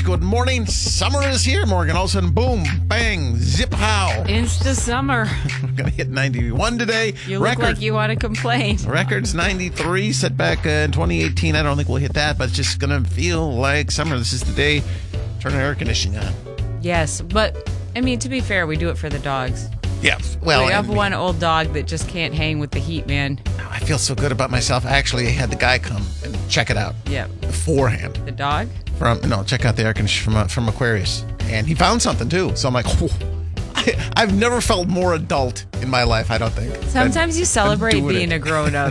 Good morning. Summer is here, Morgan. All of a sudden, boom, bang, zip, how. Insta summer. We're going to hit 91 today. You look like you want to complain. Record's 93, set back in 2018. I don't think we'll hit that, but it's just going to feel like summer. This is the day. Turn the air conditioning on. Yes, but, I mean, to be fair, we do it for the dogs. Yeah, well, we have one old dog that just can't hang with the heat, man. I feel so good about myself. I actually had the guy come and check it out. Yep. Beforehand. The dog? Check out the air conditioner from Aquarius. And he found something, too. So I'm like, oh, I've never felt more adult in my life, I don't think. Sometimes you celebrate being a grown-up.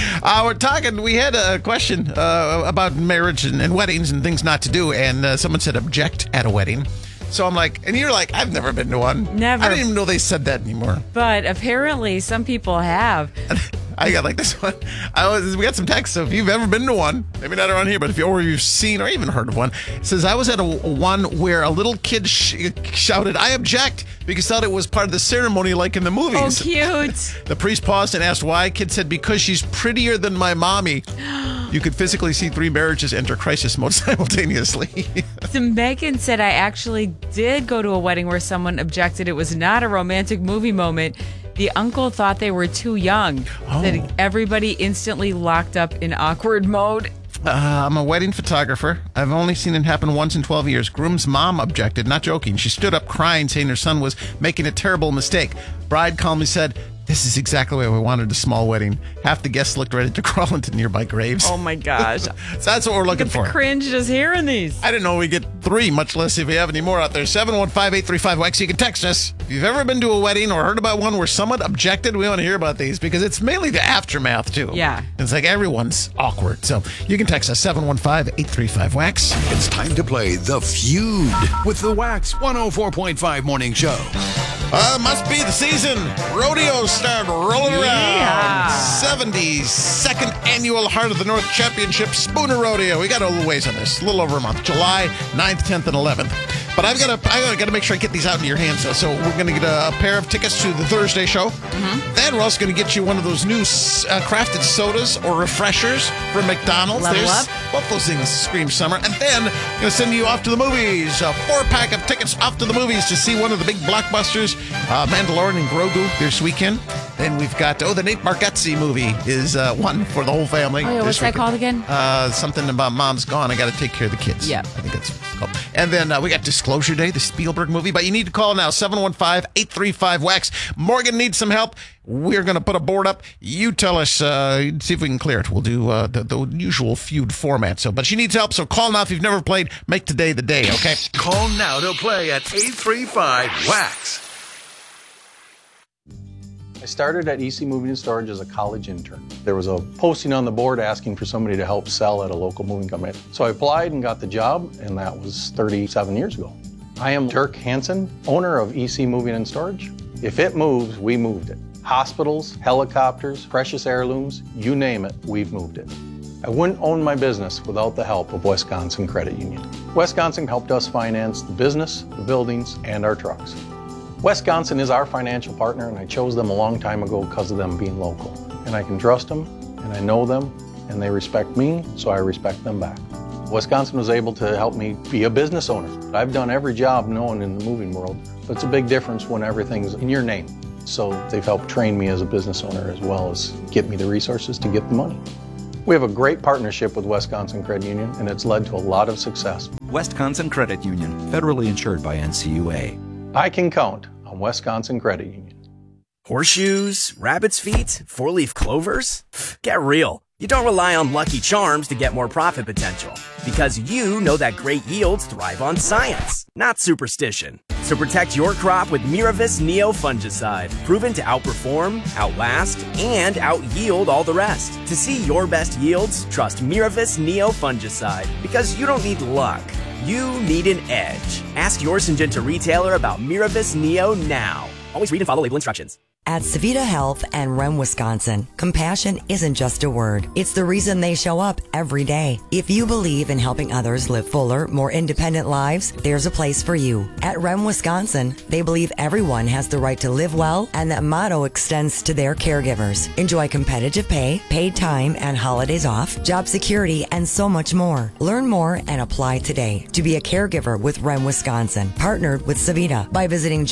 We had a question about marriage and weddings and things not to do. And someone said object at a wedding. So I'm like, and you're like, I've never been to one. Never. I didn't even know they said that anymore. But apparently some people have. I got like this one. We got some text. So if you've ever been to one, maybe not around here, but if you've seen or even heard of one, it says, I was at one where a little kid shouted, I object, because thought it was part of the ceremony like in the movies. Oh, cute. The priest paused and asked why. Kid said, because she's prettier than my mommy. You could physically see 3 marriages enter crisis mode simultaneously. So Megan said, I actually did go to a wedding where someone objected. It was not a romantic movie moment. The uncle thought they were too young. Oh. That everybody instantly locked up in awkward mode. I'm a wedding photographer. I've only seen it happen once in 12 years. Groom's mom objected, not joking. She stood up crying, saying her son was making a terrible mistake. Bride calmly said, this is exactly why we wanted a small wedding. Half the guests looked ready to crawl into nearby graves. Oh, my gosh. So that's what we're looking for. The cringe just hearing these. I didn't know we get 3, much less if we have any more out there. 715-835-WEX. You can text us. If you've ever been to a wedding or heard about one where someone objected, we want to hear about these because it's mainly the aftermath, too. Yeah. It's like everyone's awkward. So you can text us 715-835-WEX. It's time to play The Feud with the Wax 104.5 Morning Show. Must be the season. Rodeos start rolling around. Yeah. 72nd annual Heart of the North Championship Spooner Rodeo. We got a little ways on this. A little over a month. July 9th, 10th, and 11th. But I got to make sure I get these out into your hands. So we're going to get a pair of tickets to the Thursday show. Mm-hmm. Then we're also going to get you one of those new crafted sodas or refreshers from McDonald's. Level up. Both those things scream summer. And then I'm going to send you off to the movies. A 4-pack of tickets off to the movies to see one of the big blockbusters, Mandalorian and Grogu, this weekend. Then we've got, the Nate Bargatze movie is one for the whole family. Oh, yeah, what's that called again? Something about Mom's Gone. I got to take care of the kids. Yeah. I think that's what it's called. And then we got Disclosure Day, the Spielberg movie. But you need to call now, 715-835-WEX. Morgan needs some help. We're going to put a board up. You tell us, see if we can clear it. We'll do the usual feud format. But she needs help, so call now if you've never played. Make today the day, okay? Call now to play at 835-WAX. I started at EC Moving and Storage as a college intern. There was a posting on the board asking for somebody to help sell at a local moving company. So I applied and got the job, and that was 37 years ago. I am Dirk Hansen, owner of EC Moving and Storage. If it moves, we moved it. Hospitals, helicopters, precious heirlooms, you name it, we've moved it. I wouldn't own my business without the help of Wisconsin Credit Union. Wisconsin helped us finance the business, the buildings, and our trucks. Wisconsin is our financial partner, and I chose them a long time ago because of them being local. And I can trust them, and I know them, and they respect me, so I respect them back. Wisconsin was able to help me be a business owner. I've done every job known in the moving world, but it's a big difference when everything's in your name. So they've helped train me as a business owner as well as get me the resources to get the money. We have a great partnership with Wisconsin Credit Union, and it's led to a lot of success. Wisconsin Credit Union, federally insured by NCUA. I can count on Wisconsin Credit Union. Horseshoes, rabbit's feet, 4-leaf clovers? Get real. You don't rely on Lucky Charms to get more profit potential, because you know that great yields thrive on science, not superstition. So protect your crop with Miravis Neo Fungicide, proven to outperform, outlast, and out-yield all the rest. To see your best yields, trust Miravis Neo Fungicide, because you don't need luck. You need an edge. Ask your Syngenta retailer about Miravis Neo now. Always read and follow label instructions. At Savita Health and REM Wisconsin, compassion isn't just a word. It's the reason they show up every day. If you believe in helping others live fuller, more independent lives, there's a place for you. At REM Wisconsin, they believe everyone has the right to live well, and that motto extends to their caregivers. Enjoy competitive pay, paid time and holidays off, job security, and so much more. Learn more and apply today to be a caregiver with REM Wisconsin, partnered with Savita by visiting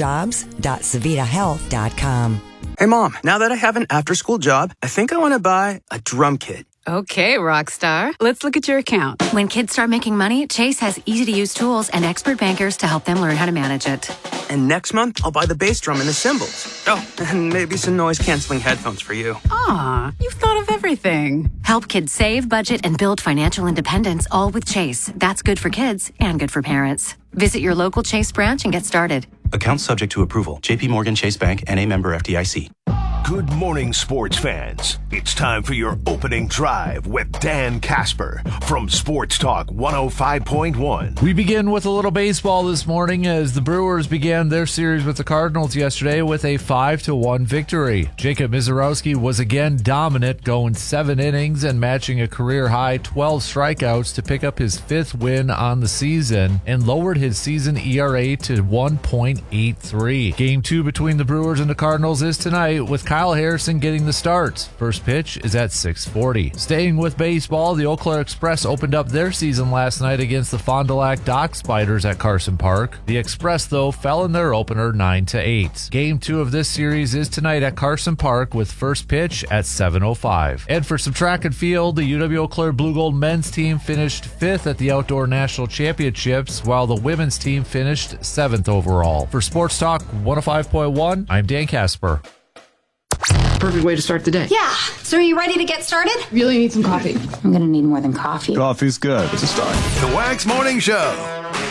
jobs.savitahealth.com. Hey, Mom, now that I have an after-school job, I think I want to buy a drum kit. Okay, Rockstar. Let's look at your account. When kids start making money, Chase has easy-to-use tools and expert bankers to help them learn how to manage it. And next month, I'll buy the bass drum and the cymbals. Oh, and maybe some noise-canceling headphones for you. Aw, you've thought of everything. Help kids save, budget, and build financial independence, all with Chase. That's good for kids and good for parents. Visit your local Chase branch and get started. Account subject to approval. JP Morgan Chase Bank, N.A. member FDIC. Good morning, sports fans. It's time for your opening drive with Dan Casper from Sports Talk 105.1. We begin with a little baseball this morning as the Brewers began their series with the Cardinals yesterday with a 5-1 victory. Jacob Misiorowski was again dominant, going 7 innings and matching a career-high 12 strikeouts to pick up his 5th win on the season and lowered his season ERA to 1.83. Game 2 between the Brewers and the Cardinals is tonight, with Kyle Harrison getting the starts. First pitch is at 6:40. Staying with baseball, the Eau Claire Express opened up their season last night against the Fond du Lac Dock Spiders at Carson Park. The Express, though, fell in their opener 9-8. Game 2 of this series is tonight at Carson Park with first pitch at 7:05. And for some track and field, the UW Eau Claire Blue Gold men's team finished 5th at the Outdoor National Championships, while the women's team finished 7th overall. For Sports Talk 105.1, I'm Dan Casper. Perfect way to start the day. Yeah. So are you ready to get started? Really need some coffee. I'm going to need more than coffee. Coffee's good. It's a start. The Wax Morning Show